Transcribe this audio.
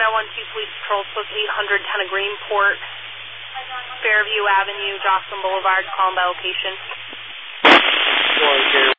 912 Police Patrol, post 800, 10 of Greenport, Fairview Avenue, Jocelyn Boulevard, calling by location.